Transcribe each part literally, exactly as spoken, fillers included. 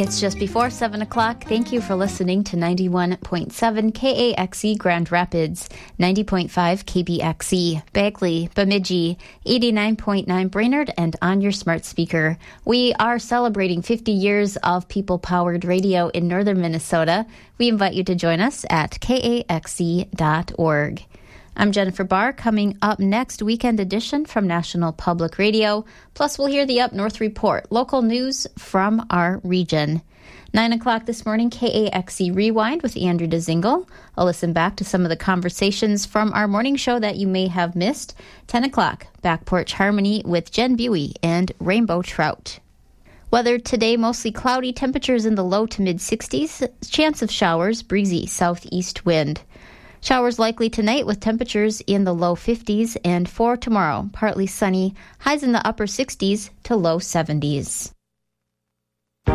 It's just before seven o'clock. Thank you for listening to ninety-one point seven K A X E Grand Rapids, ninety point five K B X E Bagley, Bemidji, eighty-nine point nine Brainerd, and on your smart speaker. We are celebrating fifty years of people-powered radio in northern Minnesota. We invite you to join us at K A X E dot org. I'm Jennifer Barr. Coming up next, Weekend Edition from National Public Radio. Plus, we'll hear the Up North Report, local news from our region. nine o'clock this morning, K A X E Rewind with Andrew DeZingle. I'll listen back to some of the conversations from our morning show that you may have missed. ten o'clock, Back Porch Harmony with Jen Buey and Rainbow Trout. Weather today, mostly cloudy, temperatures in the low to mid-sixties, chance of showers, breezy southeast wind. Showers likely tonight with temperatures in the low fifties, and for tomorrow, partly sunny, highs in the upper sixties to low seventies. From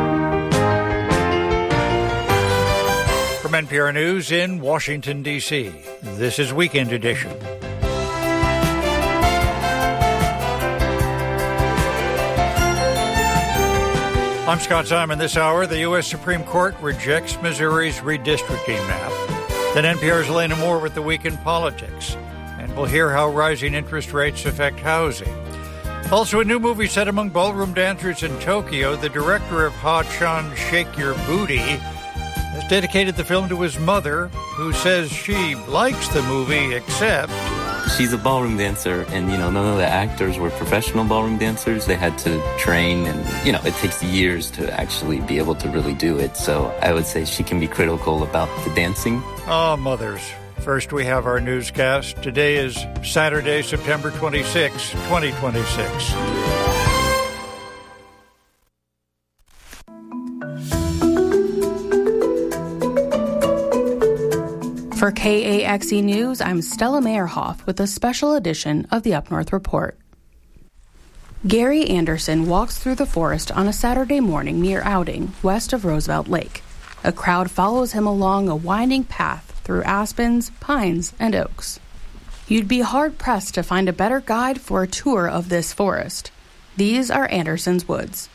N P R News in Washington, D C, this is Weekend Edition. I'm Scott Simon. This hour, the U S Supreme Court rejects Missouri's redistricting map. Then N P R's Elena Moore with the Week in Politics. And we'll hear how rising interest rates affect housing. Also, a new movie set among ballroom dancers in Tokyo. The director of Ha-chan Shake Your Booty has dedicated the film to his mother, who says she likes the movie, except... She's a ballroom dancer, and, you know, none of the actors were professional ballroom dancers. They had to train, and, you know, it takes years to actually be able to really do it. So I would say she can be critical about the dancing. Ah, mothers. First, we have our newscast. Today is Saturday, September twenty-sixth, twenty twenty-six. For K A X E News, I'm Stella Meyerhoff with a special edition of the Up North Report. Gary Anderson walks through the forest on a Saturday morning near Outing, west of Roosevelt Lake. A crowd follows him along a winding path through aspens, pines, and oaks. You'd be hard-pressed to find a better guide for a tour of this forest. These are Anderson's woods.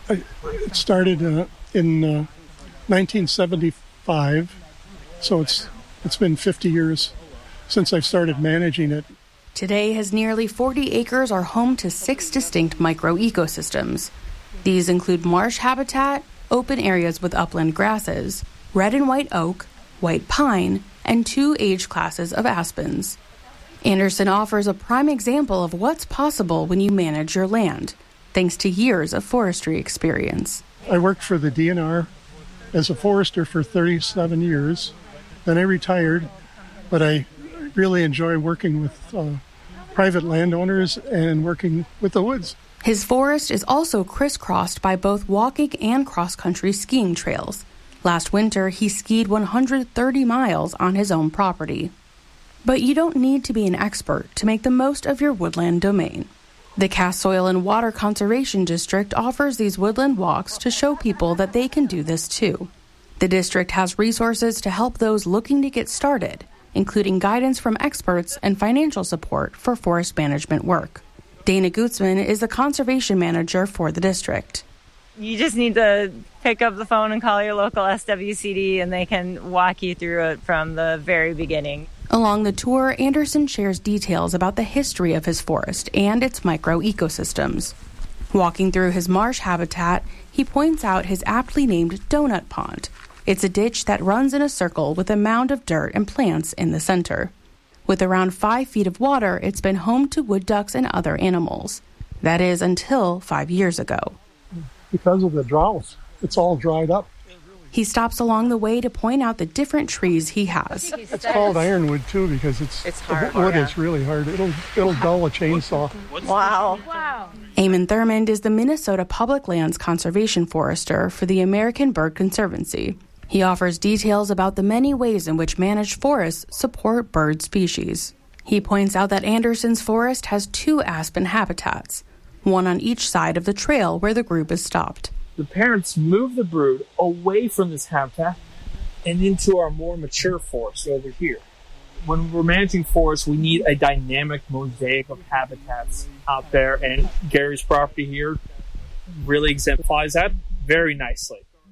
It started uh, in uh, nineteen seventy-five, so it's It's been fifty years since I started managing it. Today, his nearly forty acres are home to six distinct microecosystems. These include marsh habitat, open areas with upland grasses, red and white oak, white pine, and two age classes of aspens. Anderson offers a prime example of what's possible when you manage your land, thanks to years of forestry experience. I worked for the D N R as a forester for thirty-seven years. Then I retired, but I really enjoy working with uh, private landowners and working with the woods. His forest is also crisscrossed by both walking and cross-country skiing trails. Last winter, he skied one hundred thirty miles on his own property. But you don't need to be an expert to make the most of your woodland domain. The Cass Soil and Water Conservation District offers these woodland walks to show people that they can do this too. The district has resources to help those looking to get started, including guidance from experts and financial support for forest management work. Dana Gutzman is the conservation manager for the district. You just need to pick up the phone and call your local S W C D, and they can walk you through it from the very beginning. Along the tour, Anderson shares details about the history of his forest and its microecosystems. Walking through his marsh habitat, he points out his aptly named Donut Pond. It's a ditch that runs in a circle with a mound of dirt and plants in the center. With around five feet of water, it's been home to wood ducks and other animals. That is until five years ago. Because of the drought, it's all dried up. He stops along the way to point out the different trees he has. It's called ironwood, too, because it's, it's hard. The wood is really hard. It'll, it'll dull a chainsaw. Wow. Wow. Eamon Thurmond is the Minnesota Public Lands Conservation Forester for the American Bird Conservancy. He offers details about the many ways in which managed forests support bird species. He points out that Anderson's forest has two aspen habitats, one on each side of the trail where the group is stopped. The parents move the brood away from this habitat and into our more mature forest over here. When we're managing forests, we need a dynamic mosaic of habitats out there, and Gary's property here really exemplifies that very nicely.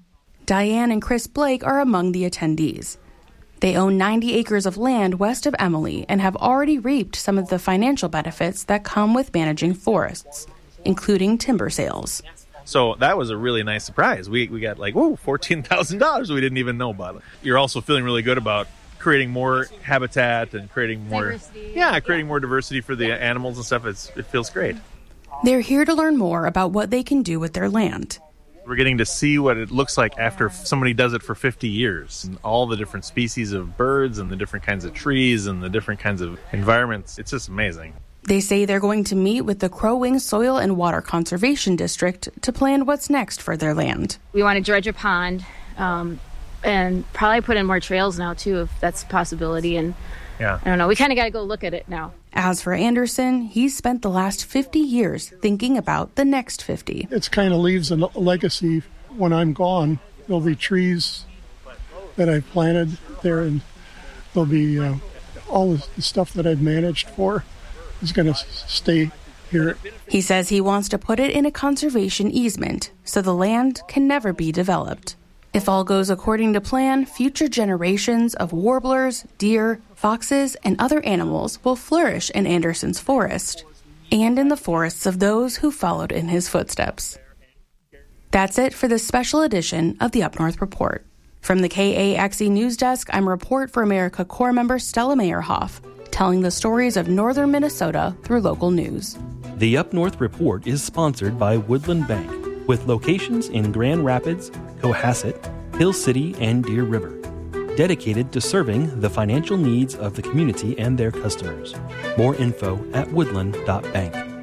Diane and Chris Blake are among the attendees. They own ninety acres of land west of Emily and have already reaped some of the financial benefits that come with managing forests, including timber sales. So that was a really nice surprise. We we got like, whoa, fourteen thousand dollars we didn't even know about. You're also feeling really good about creating more habitat and creating more, diversity. yeah, creating more diversity for the animals and stuff. It's, it feels great. They're here to learn more about what they can do with their land. We're getting to see what it looks like after somebody does it for fifty years. And all the different species of birds and the different kinds of trees and the different kinds of environments. It's just amazing. They say they're going to meet with the Crow Wing Soil and Water Conservation District to plan what's next for their land. We want to dredge a pond um, and probably put in more trails now, too, if that's a possibility. And yeah. I don't know. We kind of got to go look at it now. As for Anderson, he's spent the last fifty years thinking about the next fifty. It kind of leaves a legacy. When I'm gone, there'll be trees that I've planted there, and there'll be uh, all the stuff that I've managed for is going to stay here. He says he wants to put it in a conservation easement so the land can never be developed. If all goes according to plan, future generations of warblers, deer, foxes, and other animals will flourish in Anderson's forest and in the forests of those who followed in his footsteps. That's it for this special edition of the Up North Report. From the K A X E News Desk, I'm Report for America Corps member Stella Meyerhoff, telling the stories of northern Minnesota through local news. The Up North Report is sponsored by Woodland Bank, with locations in Grand Rapids, Cohasset, Hill City, and Deer River, dedicated to serving the financial needs of the community and their customers. More info at woodland dot bank.